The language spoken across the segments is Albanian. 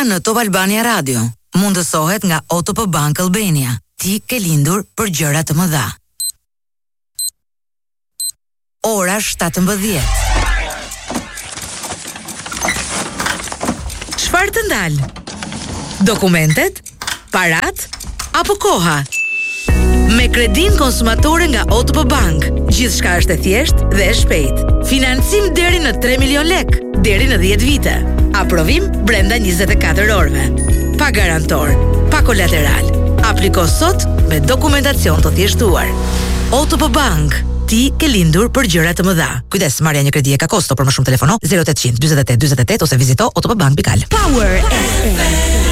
Jeta në Top Albania Radio mundësohet nga OTP Bank Albania. Ti ke lindur për gjëra të mëdha. Ora 17. Çfarë të ndal? Dokumentet, parat apo koha? Me kredin konsumatore nga OTP Bank, gjithçka është e thjeshtë dhe e shpejtë. Financim deri në 3 milion lek, deri në 10 vite. Aprovim brenda 24 orëve. Pa garantor, pa kolateral. Apliko sot me dokumentacion të thjeshtuar. OTP Bank, ti ke lindur për gjëra të mëdha. Kujdes, marrja një kredi e ka kosto, për më shumë telefono 0800 48 48 ose vizito otpbank.al. Power FM.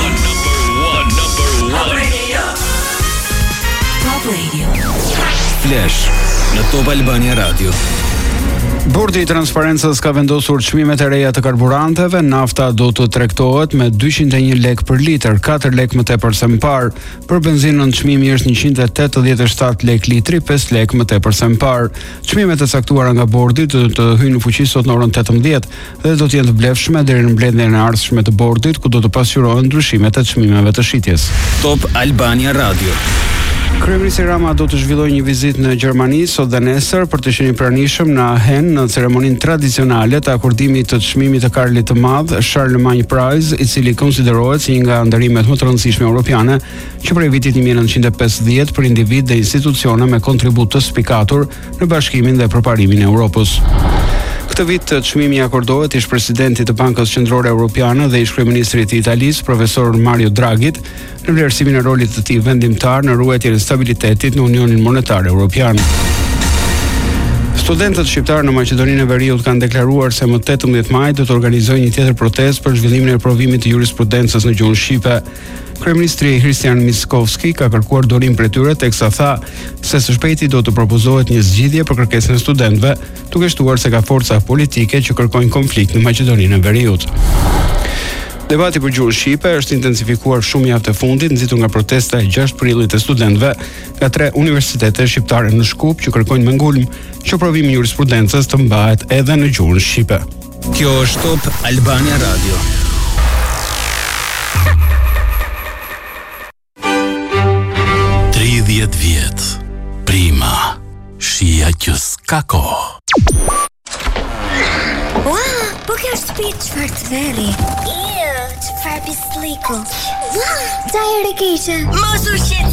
Top Radio. Top Radio. Flash në Top Albania Radio. Bordi i transparencës ka vendosur çmimet e reja të karburanteve. Nafta do të tregtohet me 201 lek për litër, 4 lek më tepër se më parë. Për benzinën çmimi është 187 lek litri, 5 lek më tepër se më parë. Çmimet e caktuara nga bordi do të hyjnë në fuqi sot në orën 18 dhe do të jenë të vlefshme deri në mbledhjen e ardhshme të bordit, ku do të pasqyrohen ndryshimet e çmimeve të shitjes. Top Albania Radio. Kryeministri Rama do të zhvillojë një vizitë në Gjermani sot dhe nesër për të qenë i pranishëm në Aachen në ceremoninë tradicionale të akordimit të çmimit të Karlit të Madh, Charlemagne Prize, i cili konsiderohet si një nga ndërimet më të rëndësishme europiane që prej vitit 1950 për individ dhe institucione me kontribut të spikatur në bashkimin dhe përparimin e Europës. Këtë vit çmimi i akordohet ish presidentit të Bankës Qendrore Evropiane dhe ish kryeministrit të Italisë, profesor Mario Draghit, në vlerësimin e rolit të tij vendimtar në ruajtjen e stabilitetit në Unionin Monetar Evropian. Studentët shqiptarë në Maqedoninë e Veriut kanë deklaruar se më 18 maj do të organizojnë një tjetër protestë për zhvillimin e provimit të jurisprudencës në gjuhën shqipe. Kryeministri Hristian Miskovski ka kërkuar durim prej tyre, teksa tha se së shpejti do të propozohet një zgjidhje për kërkesën e studentëve, duke shtuar se ka forca politike që kërkojnë konflikt në Maqedoninë e Veriut. Debati për gjuhën shqipe është intensifikuar shumë javë të fundit, nxitur nga protesta e 6 prillit e studentëve nga 3 universitete shqiptare në Shkup që kërkojnë me ngulm që provimi i jurisprudencës të mbahet edhe në gjuhën shqipe. Kjo është Top Albania Radio. Vjet, prima, shia që s'ka kohë. Ua, po kjo është shtëpi çfarë të veri. Çfarë pisliku. Ta e rekeqe. Mos u shqet.